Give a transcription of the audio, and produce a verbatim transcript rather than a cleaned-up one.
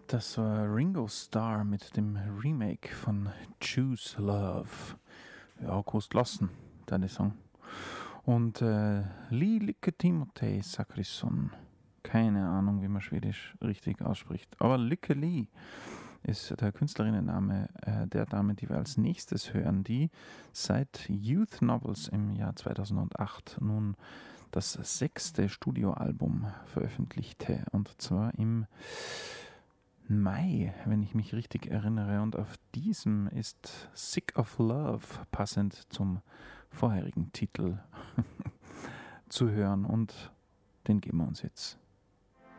Das war Ringo Starr mit dem Remake von Choose Love. Ja, kannst lassen, deine Song. Und äh, Li Lykke Timotei Sakrisson. Keine Ahnung, wie man Schwedisch richtig ausspricht. Aber Lykke Li ist der Künstlerinnenname äh, der Dame, die wir als nächstes hören, die seit Youth Novels im Jahr zweitausendacht nun das sechste Studioalbum veröffentlichte. Und zwar im Mai, wenn ich mich richtig erinnere. Und auf diesem ist Sick of Love passend zum vorherigen Titel zu hören. Und den geben wir uns jetzt.